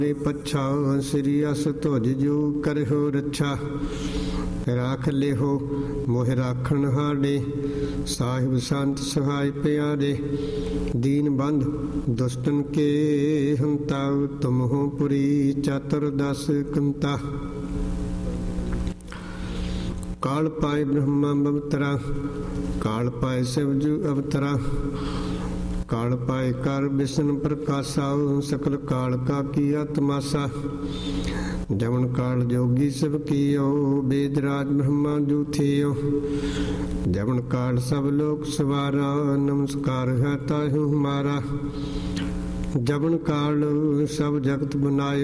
पच्छा श्री अस तुझ जो करहो रच्छा। राख लेहो मोह राखण हारे, साहिब संत सहाय प्यारे। दीन बंध दुष्टन के हंता, तुम हो पुरी चतुर्दश कंता। काल पाए ब्रह्मा अवतरा, काल पाए शिवजू अवतरा। काल पाए कर विष्णु प्रकाशा, सकल काल का किया तमाशा। जमन काल जोगी सब कियो, वेदराज ब्रह्मा जूथियो। जमन काल सब लोक सवारा, नमस्कार है ताहु हमारा। जमन काल सब जगत बनायो,